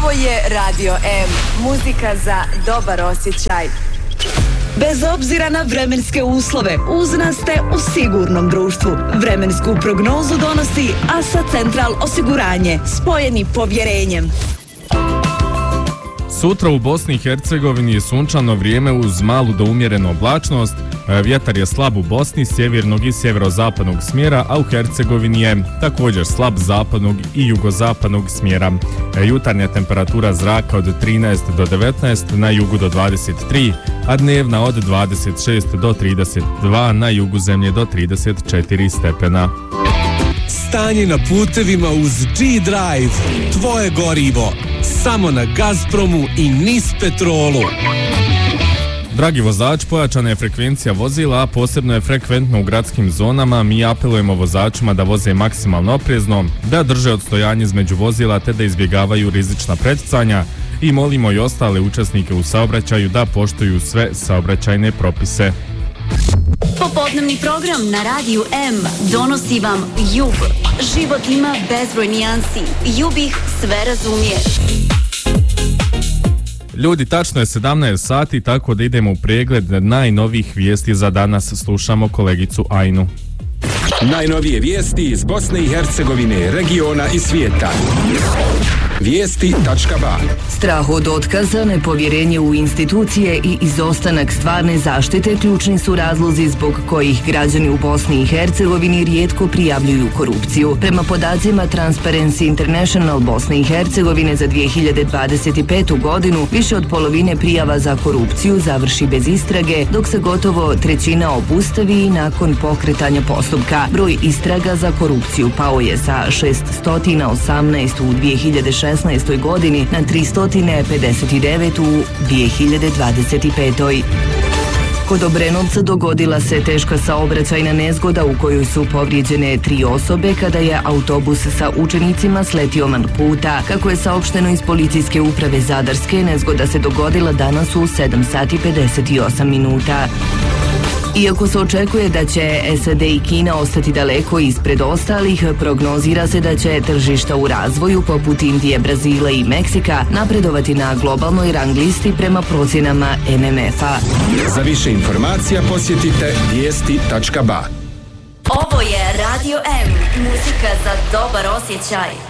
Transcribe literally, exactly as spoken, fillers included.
Ovo je Radio M. Muzika za dobar osjećaj. Bez obzira na vremenske uslove, uz nas ste u sigurnom društvu. Vremensku prognozu donosi Asa Central osiguranje, spojeni povjerenjem. Sutra u Bosni i Hercegovini je sunčano vrijeme uz malu do umjerenu oblačnost. Vjetar je slab u Bosni, sjevernog i sjeverozapadnog smjera, a u Hercegovini je također slab zapadnog i jugozapadnog smjera. Jutarnja temperatura zraka od trinaest do devetnaest, na jugu do dvadeset tri, a dnevna od dvadeset šest do trideset dva, na jugu zemlje do trideset četiri stepena. Stanje na putevima uz G-Drive, tvoje gorivo, samo na Gazpromu i Nis Petrolu. Dragi vozač, pojačana je frekvencija vozila, a posebno je frekventno u gradskim zonama. Mi apelujemo vozačima da voze maksimalno oprezno, da drže odstojanje između vozila te da izbjegavaju rizična preticanja i molimo i ostale učesnike u saobraćaju da poštuju sve saobraćajne propise. Popodnevni program na Radiju M donosi vam Jub. Život ima bezbroj nijansi. Jub ih sve razumije. Ljudi, tačno je sedamnaest sati, tako da idemo u pregled najnovijih vijesti za danas. Slušamo kolegicu Ajnu. Najnovije vijesti iz Bosne i Hercegovine, regiona i svijeta. Vijesti tačka ba. Strah od otkaza, nepovjerenje u institucije i izostanak stvarne zaštite ključni su razlozi zbog kojih građani u Bosni i Hercegovini rijetko prijavljuju korupciju. Prema podacima Transparency International Bosne i Hercegovine za dvije hiljade dvadeset petu. godinu, više od polovine prijava za korupciju završi bez istrage, dok se gotovo trećina obustavi i nakon pokretanja postupka. Broj istraga za korupciju pao je sa šesto osamnaest u dvije hiljade šesnaestoj. godini na tristo pedeset devet u dvije hiljade dvadeset petoj. Kod Obrenovca dogodila se teška saobraćajna nezgoda u kojoj su povrijeđene tri osobe kada je autobus sa učenicima sletio van puta. Kako je saopšteno iz policijske uprave Zadarske, nezgoda se dogodila danas u sedam sati pedeset osam minuta. Iako se očekuje da će S A D i Kina ostati daleko ispred ostalih, prognozira se da će tržišta u razvoju poput Indije, Brazila i Meksika napredovati na globalnoj rang listi prema procjenama M M F-a. Za više informacija posjetite vijesti tačka ba. Ovo je Radio M, muzika za dobar osjećaj.